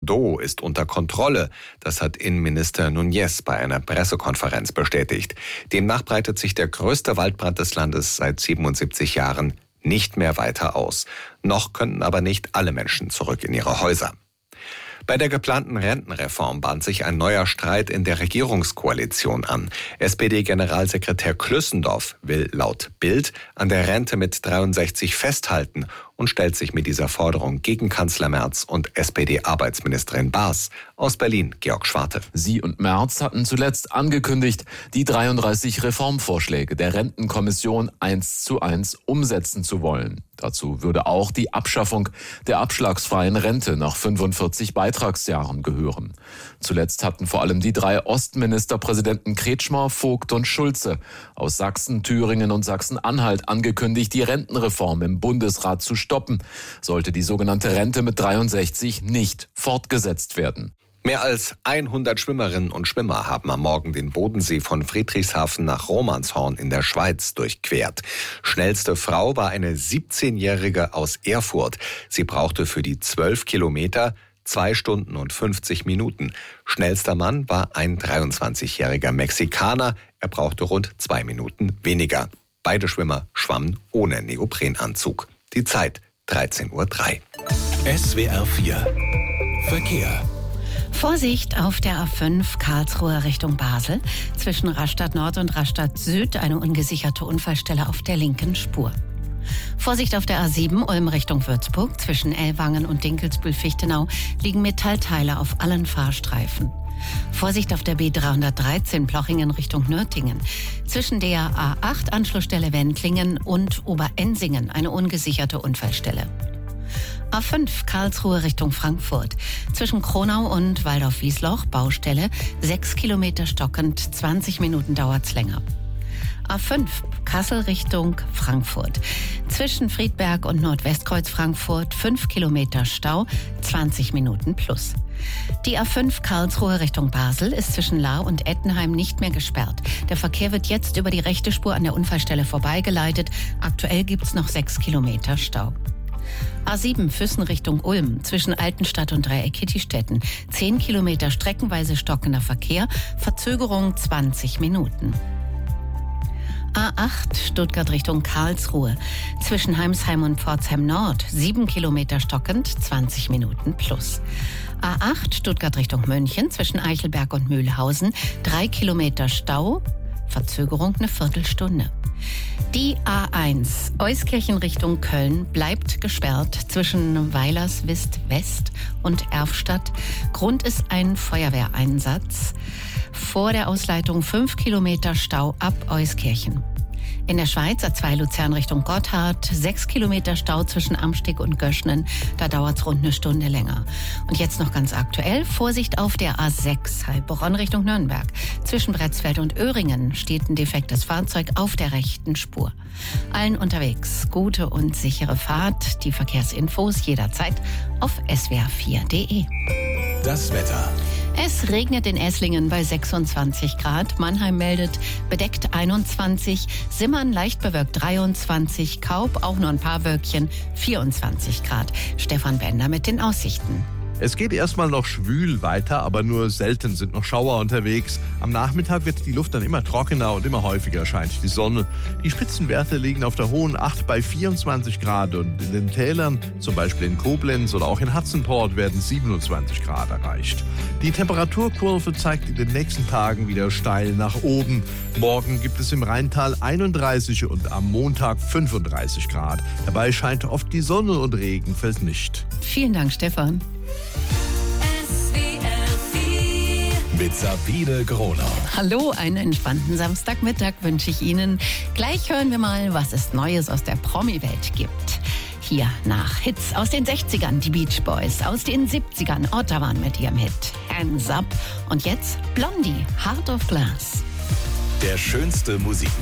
Do ist unter Kontrolle. Das hat Innenminister Núñez bei einer Pressekonferenz bestätigt. Demnach breitet sich der größte Waldbrand des Landes seit 77 Jahren nicht mehr weiter aus. Noch könnten aber nicht alle Menschen zurück in ihre Häuser. Bei der geplanten Rentenreform bahnt sich ein neuer Streit in der Regierungskoalition an. SPD-Generalsekretär Klüssendorf will laut Bild an der Rente mit 63 festhalten und stellt sich mit dieser Forderung gegen Kanzler Merz und SPD-Arbeitsministerin Baas. Aus Berlin, Georg Schwarte. Sie und Merz hatten zuletzt angekündigt, die 33 Reformvorschläge der Rentenkommission 1:1 umsetzen zu wollen. Dazu würde auch die Abschaffung der abschlagsfreien Rente nach 45 Beitragsjahren gehören. Zuletzt hatten vor allem die 3 Ostministerpräsidenten Kretschmer, Vogt und Schulze aus Sachsen, Thüringen und Sachsen-Anhalt angekündigt, die Rentenreform im Bundesrat zu stoppen, sollte die sogenannte Rente mit 63 nicht fortgesetzt werden. Mehr als 100 Schwimmerinnen und Schwimmer haben am Morgen den Bodensee von Friedrichshafen nach Romanshorn in der Schweiz durchquert. Schnellste Frau war eine 17-Jährige aus Erfurt. Sie brauchte für die 12 Kilometer 2 Stunden und 50 Minuten. Schnellster Mann war ein 23-jähriger Mexikaner. Er brauchte rund 2 Minuten weniger. Beide Schwimmer schwammen ohne Neoprenanzug. Die Zeit 13:03 Uhr. SWR 4 Verkehr. Vorsicht auf der A5 Karlsruhe Richtung Basel. Zwischen Rastatt Nord und Rastatt Süd eine ungesicherte Unfallstelle auf der linken Spur. Vorsicht auf der A7 Ulm Richtung Würzburg. Zwischen Ellwangen und Dinkelsbühl-Fichtenau liegen Metallteile auf allen Fahrstreifen. Vorsicht auf der B313 Plochingen Richtung Nürtingen. Zwischen der A8 Anschlussstelle Wendlingen und Oberensingen eine ungesicherte Unfallstelle. A5 Karlsruhe Richtung Frankfurt. Zwischen Kronau und Waldorf-Wiesloch Baustelle 6 Kilometer stockend, 20 Minuten dauert's länger. A5 Kassel Richtung Frankfurt. Zwischen Friedberg und Nordwestkreuz Frankfurt 5 Kilometer Stau, 20 Minuten plus. Die A5 Karlsruhe Richtung Basel ist zwischen Lahr und Ettenheim nicht mehr gesperrt. Der Verkehr wird jetzt über die rechte Spur an der Unfallstelle vorbeigeleitet. Aktuell gibt's noch 6 Kilometer Stau. A7 Füssen Richtung Ulm, zwischen Altenstadt und Dreieck-Kittistetten. 10 Kilometer streckenweise stockender Verkehr, Verzögerung 20 Minuten. A8 Stuttgart Richtung Karlsruhe, zwischen Heimsheim und Pforzheim Nord. 7 Kilometer stockend, 20 Minuten plus. A8 Stuttgart Richtung München, zwischen Eichelberg und Mühlhausen. 3 Kilometer Stau, Verzögerung eine Viertelstunde. Die A1 Euskirchen Richtung Köln bleibt gesperrt zwischen Weilerswist West und Erfstadt. Grund ist ein Feuerwehreinsatz. Vor der Ausleitung 5 Kilometer Stau ab Euskirchen. In der Schweiz A2 Luzern Richtung Gotthard, 6 Kilometer Stau zwischen Amstig und Göschnen. Da dauert es rund eine Stunde länger. Und jetzt noch ganz aktuell, Vorsicht auf der A6 Heilbronn Richtung Nürnberg. Zwischen Bretzfeld und Öhringen steht ein defektes Fahrzeug auf der rechten Spur. Allen unterwegs gute und sichere Fahrt. Die Verkehrsinfos jederzeit auf swr4.de. Das Wetter. Es regnet in Esslingen bei 26 Grad, Mannheim meldet bedeckt 21, Simmern leicht bewölkt 23, Kaub auch nur ein paar Wölkchen 24 Grad. Stefan Bender mit den Aussichten. Es geht erstmal noch schwül weiter, aber nur selten sind noch Schauer unterwegs. Am Nachmittag wird die Luft dann immer trockener und immer häufiger scheint die Sonne. Die Spitzenwerte liegen auf der hohen 8 bei 24 Grad und in den Tälern, zum Beispiel in Koblenz oder auch in Hatzenport, werden 27 Grad erreicht. Die Temperaturkurve zeigt in den nächsten Tagen wieder steil nach oben. Morgen gibt es im Rheintal 31 und am Montag 35 Grad. Dabei scheint oft die Sonne und Regen fällt nicht. Vielen Dank, Stefan. Mit Sabine Gronau. Hallo, einen entspannten Samstagmittag wünsche ich Ihnen. Gleich hören wir mal, was es Neues aus der Promi-Welt gibt. Hier nach Hits aus den 60ern, die Beach Boys, aus den 70ern, Ottawa mit ihrem Hit Hands Up und jetzt Blondie, Heart of Glass. Der schönste Musik.